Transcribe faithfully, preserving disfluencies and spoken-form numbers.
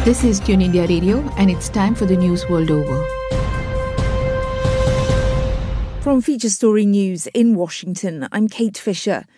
This is Tune India Radio, and it's time for the news world over. From Feature Story News in Washington, I'm Kate Fisher.